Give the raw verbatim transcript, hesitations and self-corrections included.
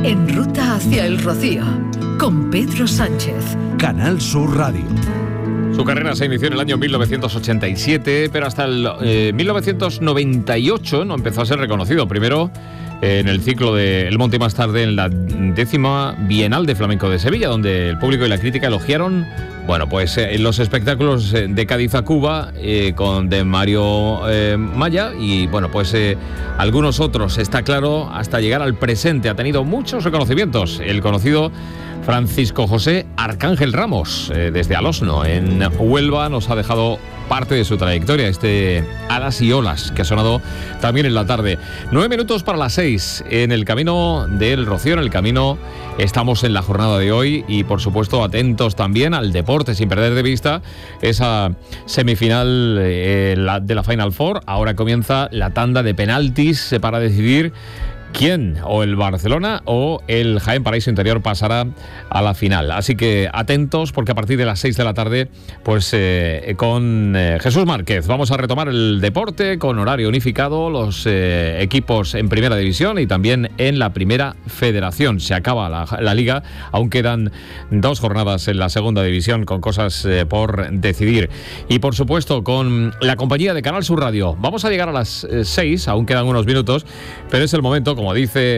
En ruta hacia el Rocío, con Pedro Sánchez. Canal Sur Radio. Su carrera se inició en el año mil novecientos ochenta y siete, pero hasta el eh, mil novecientos noventa y ocho no empezó a ser reconocido. Primero eh, en el ciclo de El Monte y más tarde en la décima Bienal de Flamenco de Sevilla, donde el público y la crítica elogiaron, bueno, pues eh, los espectáculos de Cádiz a Cuba eh, con de Mario eh, Maya y, bueno, pues eh, algunos otros, está claro, hasta llegar al presente. Ha tenido muchos reconocimientos. El conocido Francisco José Arcángel Ramos, eh, desde Alosno, en Huelva, nos ha dejado parte de su trayectoria, este Alas y Olas, que ha sonado también en la tarde. Nueve minutos para las seis, en el camino del Rocío, en el camino estamos en la jornada de hoy y, por supuesto, atentos también al deporte, sin perder de vista esa semifinal eh, la, de la Final Four. Ahora comienza la tanda de penaltis para decidir quién, o el Barcelona o el Jaén Paraíso Interior, pasará a la final. Así que atentos, porque a partir de las seis de la tarde, pues eh, con eh, Jesús Márquez vamos a retomar el deporte con horario unificado, los eh, equipos en Primera División y también en la Primera Federación. Se acaba la, la Liga, aún quedan dos jornadas en la Segunda División con cosas eh, por decidir. Y, por supuesto, con la compañía de Canal Sur Radio. Vamos a llegar a las eh, seis, aún quedan unos minutos, pero es el momento, como dice